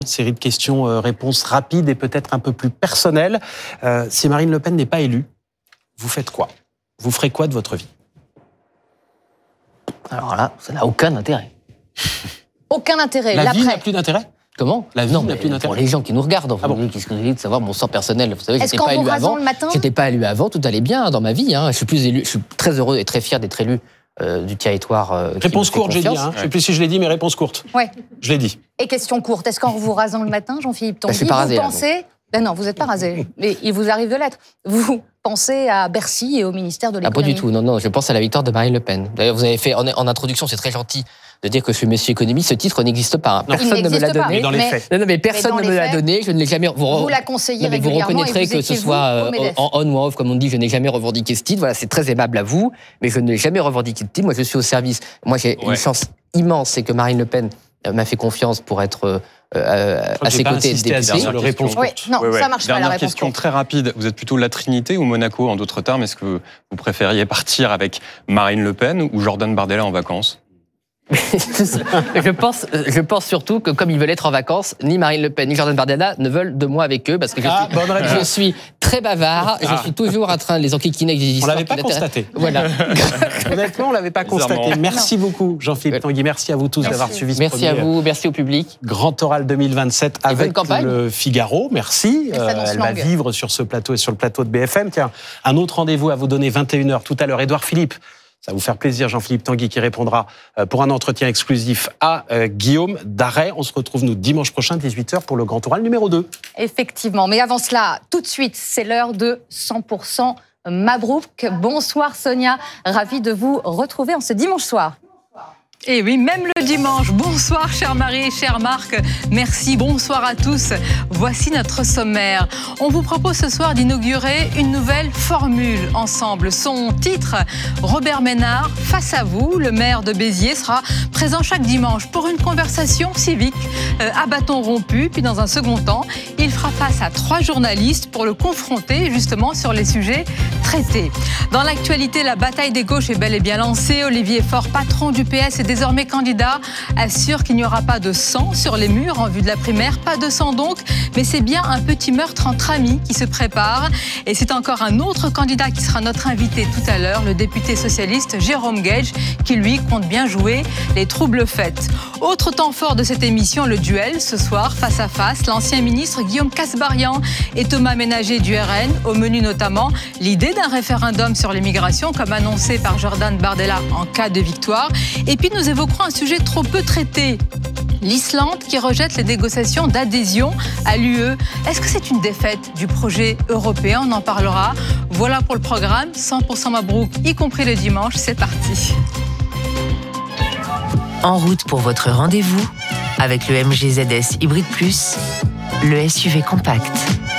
Une série de questions-réponses rapides et peut-être un peu plus personnelles. Si Marine Le Pen n'est pas élue, vous faites quoi? Vous ferez quoi de votre vie? Alors là, ça n'a aucun intérêt. Aucun intérêt. La vie n'a plus d'intérêt? Comment? La vie n'a plus d'intérêt. Pour les gens qui nous regardent, Ah bon? qu'est-ce que vous dites de savoir mon sort personnel? Vous savez, Est-ce qu'en vous rasant le matin? J'étais pas élu avant, tout allait bien dans ma vie. Je suis plus élu, je suis très heureux et très fier d'être élu du territoire. Réponse courte, j'ai dit. Je ne sais plus si je l'ai dit, mais réponse courte. Ouais. Je l'ai dit. Et question courte, est-ce qu'en vous rasant le matin, Jean-Philippe Tanguy, je suis pas rasé, vous là, pensez... Ben non, vous n'êtes pas rasé, mais il vous arrive de l'être. Vous pensez à Bercy et au ministère de l'économie? Pas du tout, non, je pense à la victoire de Marine Le Pen. D'ailleurs, vous avez fait, en introduction, c'est très gentil de dire que je suis Monsieur Économie, ce titre n'existe pas. Personne ne me l'a donné. Mais dans les faits. Non, mais personne ne me l'a donné, je ne l'ai jamais... Vous la conseillez régulièrement. Vous reconnaîtrez que ce soit en on ou en off, comme on dit, je n'ai jamais revendiqué ce titre. Voilà, c'est très aimable à vous, mais je n'ai jamais revendiqué ce titre. Moi, je suis au service. Moi, j'ai une chance immense, c'est que Marine Le Pen m'a fait confiance pour être à ses côtés. Sur le réponse courte. Non, ça marche pas, la Dernière réponse question courte. très rapide. Vous êtes plutôt la Trinité ou Monaco, en d'autres termes? Est-ce que vous préfériez partir avec Marine Le Pen ou Jordan Bardella en vacances? Je pense surtout que comme ils veulent être en vacances, ni Marine Le Pen ni Jordan Bardella ne veulent de moi avec eux parce que je suis très bavard, je suis toujours en train de les enquiquiner avec des histoires. On l'avait pas constaté. Voilà. Honnêtement, on l'avait pas constaté. Merci beaucoup, Jean-Philippe Tanguy. Merci à vous tous d'avoir suivi ce Merci à vous, merci au public. Grand Oral 2027 avec le Figaro. Merci. Elle va vivre sur ce plateau et sur le plateau de BFM. Tiens, un autre rendez-vous à vous donner 21h tout à l'heure. Édouard Philippe. Ça va vous faire plaisir, Jean-Philippe Tanguy, qui répondra pour un entretien exclusif à Guillaume Darey. On se retrouve, nous, dimanche prochain, 18h, pour le Grand Oral numéro 2. Effectivement. Mais avant cela, tout de suite, c'est l'heure de 100% Mabrouk. Bonsoir, Sonia. Ravie de vous retrouver en ce dimanche soir. Et oui, même le dimanche. Bonsoir, chère Marie, cher Marc. Merci, bonsoir à tous. Voici notre sommaire. On vous propose ce soir d'inaugurer une nouvelle formule ensemble. Son titre, Robert Ménard, face à vous. Le maire de Béziers sera présent chaque dimanche pour une conversation civique à bâton rompu. Puis dans un second temps, il fera face à 3 journalistes pour le confronter justement sur les sujets traités. Dans l'actualité, la bataille des gauches est bel et bien lancée. Olivier Faure, patron du PS et désormais candidat, assure qu'il n'y aura pas de sang sur les murs en vue de la primaire. Pas de sang donc, mais c'est bien un petit meurtre entre amis qui se prépare. Et c'est encore un autre candidat qui sera notre invité tout à l'heure, le député socialiste Jérôme Gage, qui lui compte bien jouer les troubles faits. Autre temps fort de cette émission, le duel ce soir, face à face, l'ancien ministre Guillaume Kasbarian et Thomas Ménager du RN. Au menu notamment l'idée d'un référendum sur l'immigration, comme annoncé par Jordan Bardella en cas de victoire. Et puis nous évoquerons un sujet trop peu traité. L'Islande qui rejette les négociations d'adhésion à l'UE. Est-ce que c'est une défaite du projet européen? On en parlera. Voilà pour le programme. 100% Mabrouk, y compris le dimanche. C'est parti. En route pour votre rendez-vous avec le MG ZS Hybrid Plus, le SUV compact.